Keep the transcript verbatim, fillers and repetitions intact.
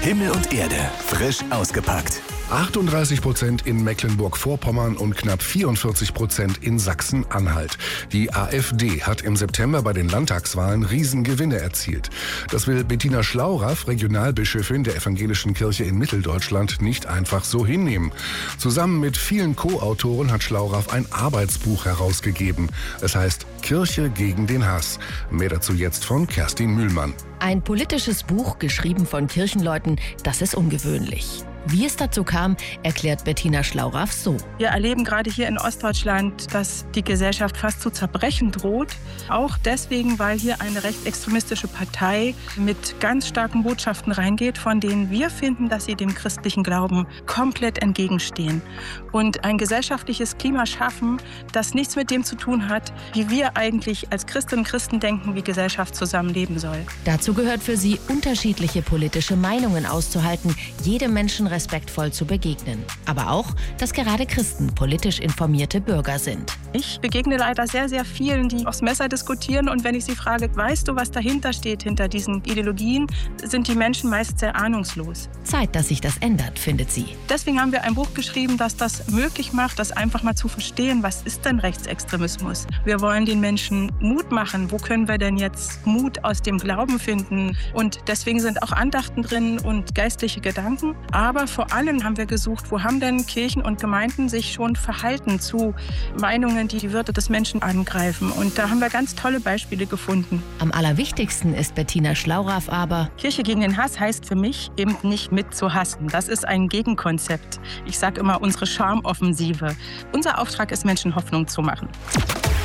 Himmel und Erde, frisch ausgepackt. achtunddreißig Prozent in Mecklenburg-Vorpommern und knapp vierundvierzig Prozent in Sachsen-Anhalt. Die AfD hat im September bei den Landtagswahlen Riesengewinne erzielt. Das will Bettina Schlauraff, Regionalbischöfin der Evangelischen Kirche in Mitteldeutschland, nicht einfach so hinnehmen. Zusammen mit vielen Co-Autoren hat Schlauraff ein Arbeitsbuch herausgegeben. Es heißt Kirche gegen den Hass. Mehr dazu jetzt von Kerstin Mühlmann. Ein politisches Buch, geschrieben von Kirchenleuten, das ist ungewöhnlich. Wie es dazu kam, erklärt Bettina Schlauraff so. Wir erleben gerade hier in Ostdeutschland, dass die Gesellschaft fast zu zerbrechen droht. Auch deswegen, weil hier eine rechtsextremistische Partei mit ganz starken Botschaften reingeht, von denen wir finden, dass sie dem christlichen Glauben komplett entgegenstehen. Und ein gesellschaftliches Klima schaffen, das nichts mit dem zu tun hat, wie wir eigentlich als Christinnen und Christen denken, wie Gesellschaft zusammenleben soll. Dazu gehört für sie, unterschiedliche politische Meinungen auszuhalten, jedem Menschen respektvoll zu begegnen. Aber auch, dass gerade Christen politisch informierte Bürger sind. Ich begegne leider sehr, sehr vielen, die aufs Messer diskutieren. Und wenn ich sie frage, weißt du, was dahinter steht, hinter diesen Ideologien, sind die Menschen meist sehr ahnungslos. Zeit, dass sich das ändert, findet sie. Deswegen haben wir ein Buch geschrieben, das das möglich macht, das einfach mal zu verstehen, was ist denn Rechtsextremismus? Wir wollen den Menschen Mut machen. Wo können wir denn jetzt Mut aus dem Glauben finden? Und deswegen sind auch Andachten drin und geistliche Gedanken. Aber vor allem haben wir gesucht, wo haben denn Kirchen und Gemeinden sich schon verhalten zu Meinungen, die die Würde des Menschen angreifen. Und da haben wir ganz tolle Beispiele gefunden. Am allerwichtigsten ist Bettina Schlauraff aber: Kirche gegen den Hass heißt für mich eben nicht mit zu hassen. Das ist ein Gegenkonzept. Ich sage immer unsere Charmoffensive. Unser Auftrag ist, Menschen Hoffnung zu machen.